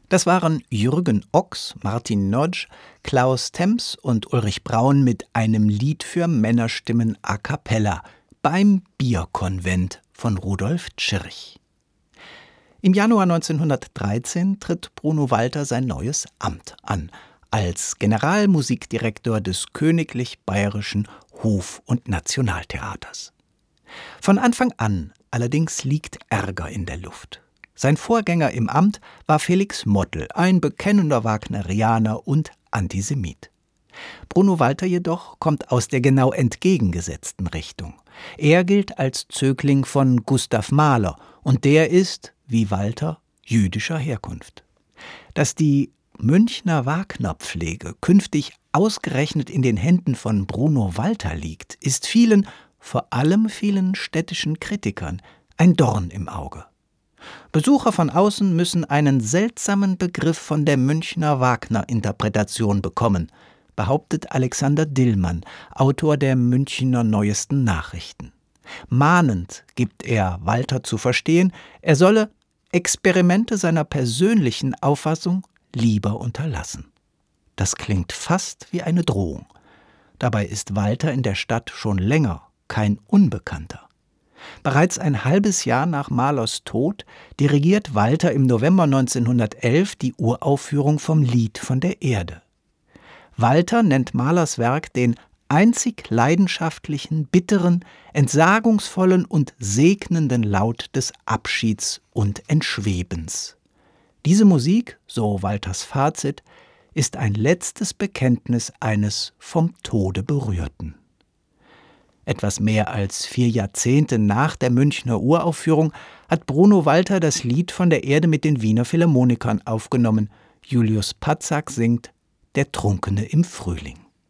Das waren Jürgen Ochs, Martin Nodge, Klaus Temms und Ulrich Braun mit einem Lied für Männerstimmen a cappella beim Bierkonvent von Rudolf Tschirch. Im Januar 1913 tritt Bruno Walter sein neues Amt an, als Generalmusikdirektor des Königlich Bayerischen Hof- und Nationaltheaters. Von Anfang an allerdings liegt Ärger in der Luft. Sein Vorgänger im Amt war Felix Mottl, ein bekennender Wagnerianer und Antisemit. Bruno Walter jedoch kommt aus der genau entgegengesetzten Richtung. Er gilt als Zögling von Gustav Mahler und der ist, wie Walter, jüdischer Herkunft. Dass die Münchner Wagnerpflege künftig ausgerechnet in den Händen von Bruno Walter liegt, ist vielen, vor allem vielen städtischen Kritikern, ein Dorn im Auge. Besucher von außen müssen einen seltsamen Begriff von der Münchner Wagner-Interpretation bekommen, behauptet Alexander Dillmann, Autor der Münchner Neuesten Nachrichten. Mahnend gibt er Walter zu verstehen, er solle Experimente seiner persönlichen Auffassung lieber unterlassen. Das klingt fast wie eine Drohung. Dabei ist Walter in der Stadt schon länger kein Unbekannter. Bereits ein halbes Jahr nach Mahlers Tod dirigiert Walter im November 1911 die Uraufführung vom Lied von der Erde. Walter nennt Mahlers Werk den einzig leidenschaftlichen, bitteren, entsagungsvollen und segnenden Laut des Abschieds und Entschwebens. Diese Musik, so Walters Fazit, ist ein letztes Bekenntnis eines vom Tode Berührten. Etwas mehr als 4 Jahrzehnte nach der Münchner Uraufführung hat Bruno Walter das Lied von der Erde mit den Wiener Philharmonikern aufgenommen. Julius Patzak singt »Der Trunkene im Frühling«.